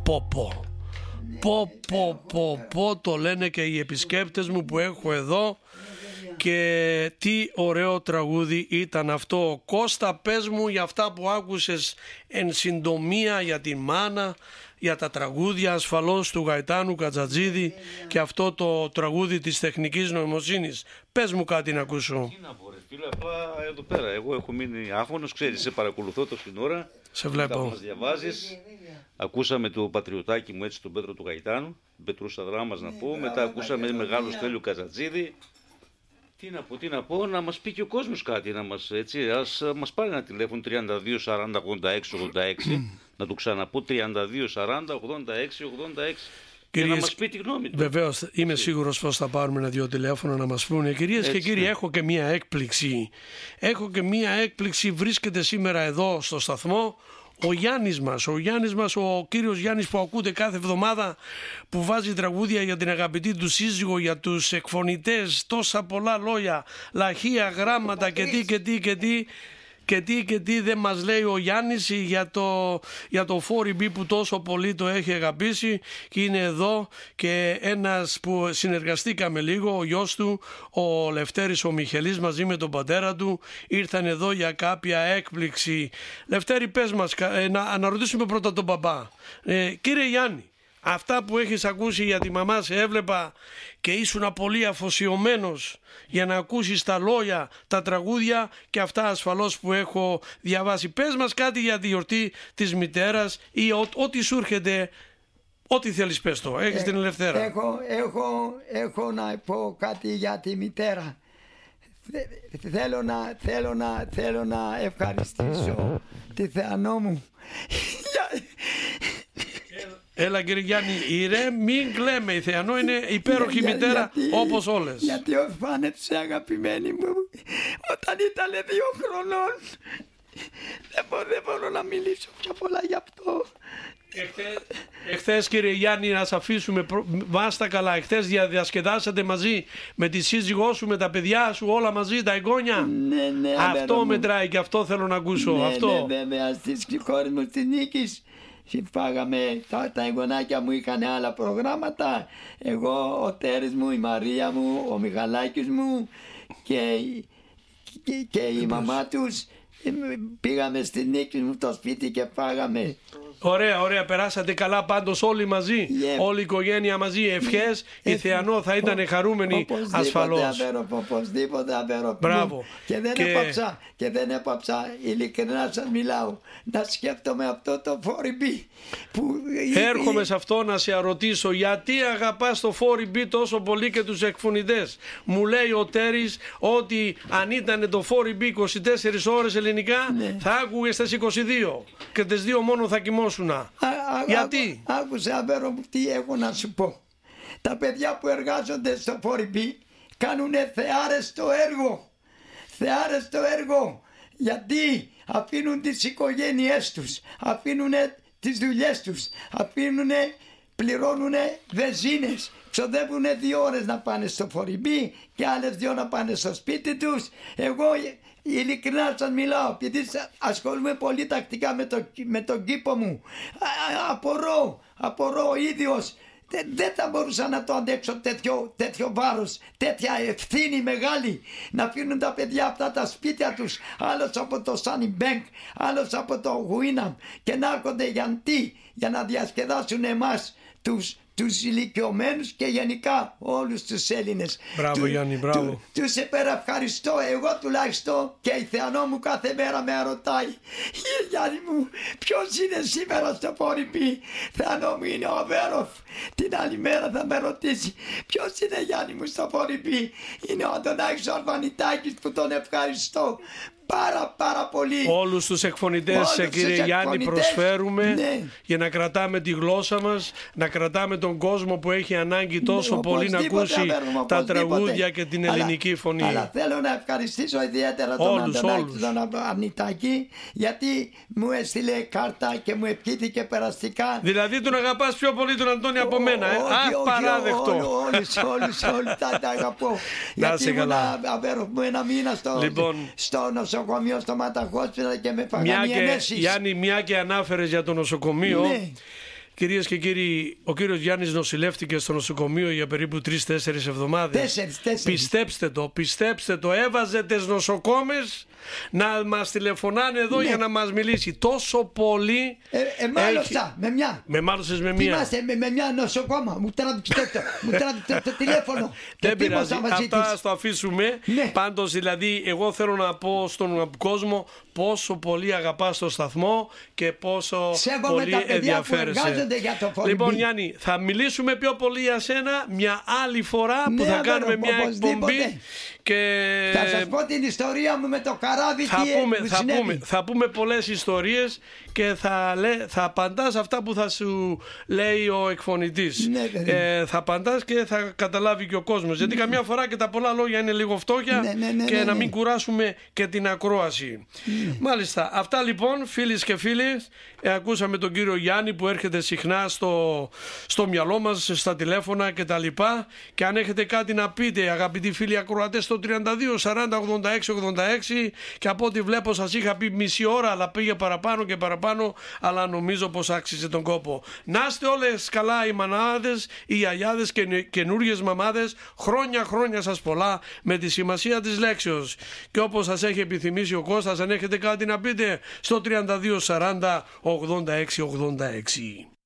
Πω, το λένε και οι επισκέπτες μου που έχω εδώ. Και τι ωραίο τραγούδι ήταν αυτό. Κώστα, πες μου για αυτά που άκουσες εν συντομία, για τη μάνα, για τα τραγούδια ασφαλώς του Γαϊτάνου Κατζατζίδη και αυτό το τραγούδι της τεχνικής νοημοσύνης. Πες μου κάτι να ακούσω. Τι να πω ρε φίλε, απλά εδώ πέρα εγώ έχω μείνει άφωνος, ξέρεις, σε παρακολουθώ τόση την ώρα. Σε βλέπω. Μας διαβάζεις. Ακούσαμε το πατριωτάκι μου, έτσι, τον Πέτρο του Γαϊτάνου, Πετρούσα Δράμας να πω. Μετά ακούσαμε μεγάλο Στέλιο Κατζατζίδη. Τι να πω, να μας πει και ο κόσμος κάτι, ας μας πάρει ένα τηλέφωνο 32 40 86 86, να του ξαναπώ 32 40 86 86. Και να μας πει τη γνώμη του. Βεβαίως, είμαι σίγουρος πως θα πάρουμε ένα-δυο τηλέφωνα να μας πούνε. Κυρίες και κύριοι, έχω και μία έκπληξη. Βρίσκεται σήμερα εδώ στο σταθμό ο Γιάννης μας, ο κύριος Γιάννης που ακούτε κάθε εβδομάδα, που βάζει τραγούδια για την αγαπητή του σύζυγο, για τους εκφωνητές, τόσα πολλά λόγια, λαχεία γράμματα και τι δεν μας λέει ο Γιάννης για το 4B που τόσο πολύ το έχει αγαπήσει, και είναι εδώ και ένας που συνεργαστήκαμε λίγο, ο γιος του, ο Λευτέρης ο Μιχελής, μαζί με τον πατέρα του, ήρθαν εδώ για κάποια έκπληξη. Λευτέρη, πες μας, να ρωτήσουμε πρώτα τον παπά. Κύριε Γιάννη, αυτά που έχεις ακούσει για τη μαμά σε έβλεπα και ήσουν πολύ αφοσιωμένος για να ακούσεις τα λόγια, τα τραγούδια και αυτά ασφαλώς που έχω διαβάσει. Πες μας κάτι για τη γιορτή της μητέρας ή ό,τι σου έρχεται, ό,τι θέλεις πες το, έχεις την ελευθερία. Έχω να πω κάτι για τη μητέρα. Θέλω να ευχαριστήσω τη Θεανό μου. Έλα κύριε Γιάννη, μην κλαίμε, η Θεανό είναι υπέροχη μητέρα όπως όλες. Γιατί ορφάνεψε αγαπημένη μου όταν ήταν 2 χρονών. Δεν μπορώ να μιλήσω πιο πολλά γι' αυτό. Εχθές κύριε Γιάννη, να σε αφήσουμε, βάστα καλά, εχθές διασκεδάσατε μαζί με τη σύζυγό σου, με τα παιδιά σου, όλα μαζί, τα εγγόνια. Ναι, αυτό μετράει και αυτό θέλω να ακούσω. Ναι, βέβαια, στις χώρες μου της Νίκης φάγαμε, τα εγγονάκια μου είχαν άλλα προγράμματα, εγώ, ο Τέρης μου, η Μαρία μου, ο Μιχαλάκης μου και η μαμά τους. Πήγαμε στη Νίκη μου το σπίτι και φάγαμε. Ωραία, περάσατε καλά πάντως όλοι μαζί, όλη η οικογένεια μαζί, ευχές, η Θεανό θα ήταν χαρούμενη ασφαλώς. Οπωσδήποτε αβέρω. Μπράβο. Και δεν έπαψα, ειλικρινά σας μιλάω, να σκέφτομαι αυτό το 4B που... Έρχομαι σε αυτό να σε ρωτήσω, γιατί αγαπάς το 4B τόσο πολύ και τους εκφωνητές. Μου λέει ο Τέρης ότι αν ήταν το 4B 24 ώρες ελληνικά, θα άκουγες στις 22 και τις 2 μόνο θα κοιμόσουνα. Γιατί? Άκουσε αβέρο μου τι έχω να σου πω. Τα παιδιά που εργάζονται στο 4B κάνουν θεάρες το έργο. Γιατί αφήνουν τις οικογένειές τους, αφήνουν τις δουλειές τους, πληρώνουν βενζίνες, ξοδεύουν 2 ώρες να πάνε στο 4B και άλλες 2 να πάνε στο σπίτι τους. Εγώ ειλικρινά σας μιλάω, επειδή ασχολούμαι πολύ τακτικά με τον κήπο μου. Απορώ ο ίδιος. Δεν θα μπορούσα να το αντέξω τέτοιο βάρος, τέτοια ευθύνη μεγάλη, να αφήνουν τα παιδιά αυτά τα σπίτια τους, άλλος από το Sunny Bank, άλλος από το Winam, και να έρχονται για να διασκεδάσουν εμάς τους ηλικιωμένους και γενικά όλους τους Έλληνες. Μπράβο Γιάννη, μπράβο. Τους υπερευχαριστώ, εγώ τουλάχιστον, και η Θεανό μου κάθε μέρα με ρωτάει, Γιάννη μου, ποιος είναι σήμερα στο 4B? Θεανό μου, είναι ο Αβέροφ. Την άλλη μέρα θα με ρωτήσει, ποιος είναι Γιάννη μου στο 4B? Είναι ο Αντωνάκης Ορβανιτάκης, που τον ευχαριστώ πάρα πολύ. Όλους τους εκφωνητές, κύριε Γιάννη, προσφέρουμε για να κρατάμε τη γλώσσα μας, να κρατάμε τον κόσμο που έχει ανάγκη τόσο πολύ να ακούσει τα τραγούδια και την ελληνική φωνή. Αλλά θέλω να ευχαριστήσω ιδιαίτερα τον Αντωνάκη τον Αρνητάκη, γιατί μου έστειλε κάρτα και μου ευχήθηκε περαστικά. Δηλαδή τον αγαπάς πιο πολύ τον Αντώνη από μένα, απαράδεκτο. Όλους τα αγαπώ. Γιατί ήμουν ένα μήνα στο νοσοκομείο, στο Ματαχόσπιτα, και με φάγανε η ενέσεις. Γιάννη, μια και ανάφερες για το νοσοκομείο, Κυρίες και κύριοι, ο κύριος Γιάννης νοσηλεύτηκε στο νοσοκομείο για περίπου 3-4 εβδομάδες. 4. Πιστέψτε το, έβαζε τις νοσοκόμες να μας τηλεφωνάνε εδώ για να μας μιλήσει. Τόσο πολύ. Μάλωσα με μια. Με μάλωσες με μια. Θυμάστε με μια νοσοκόμα. Μου τράβηξε το τηλέφωνο. Δεν πειράζει. Αυτά το αφήσουμε. Ναι. Πάντως δηλαδή εγώ θέλω να πω στον κόσμο πόσο πολύ αγαπάς το σταθμό και πόσο σέβομαι πολύ τα παιδιά που ενδιαφέρεσαι. εργάζονται για το Φορμπή. Λοιπόν Γιάννη, θα μιλήσουμε πιο πολύ για σένα μια άλλη φορά που θα κάνουμε μια εκπομπή. Και θα σας πω την ιστορία μου με το καράβι. Θα πούμε πολλές ιστορίες και θα απαντάς αυτά που θα σου λέει ο εκφωνητής. Θα απαντάς και θα καταλάβει και ο κόσμος. Γιατί καμιά φορά και τα πολλά λόγια είναι λίγο φτώχεια και να μην κουράσουμε και την ακρόαση. Μάλιστα. Αυτά λοιπόν, φίλοι και φίλες. Ακούσαμε τον κύριο Γιάννη που έρχεται συχνά στο μυαλό μας, στα τηλέφωνα κτλ. Και αν έχετε κάτι να πείτε, αγαπητοί φίλοι ακροατές, στο 32 40 86 86, και από ό,τι βλέπω σας είχα πει μισή ώρα, αλλά πήγε παραπάνω και παραπάνω, αλλά νομίζω πως άξιζε τον κόπο. Να είστε όλες καλά οι μανάδες, οι γιαγιάδες και καινούριες μαμάδες, χρόνια σας πολλά, με τη σημασία της λέξεως. Και όπως σας έχει επιθυμήσει ο Κώστας, αν έχετε κάτι να πείτε, στο 32 40 86 86.